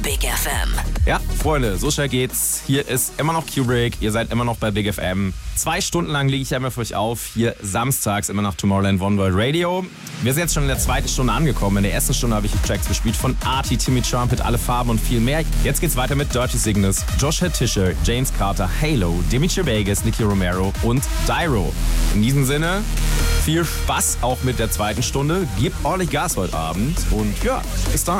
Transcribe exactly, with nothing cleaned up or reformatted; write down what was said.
Big F M. Ja, Freunde, so schnell geht's. Hier ist immer noch Q-Break. Ihr seid immer noch bei Big F M. Zwei Stunden lang lege ich ja immer für euch auf. Hier samstags immer noch Tomorrowland One World Radio. Wir sind jetzt schon in der zweiten Stunde angekommen. In der ersten Stunde habe ich die Tracks gespielt von Arty, Timmy Trumpet, Alle Farben und viel mehr. Jetzt geht's weiter mit Dirty Cygnus, Josh Tischer, James Carter, Halo, Dimitri Vegas, Nicky Romero und Dyro. In diesem Sinne, viel Spaß auch mit der zweiten Stunde. Gebt ordentlich Gas heute Abend und ja, bis dann.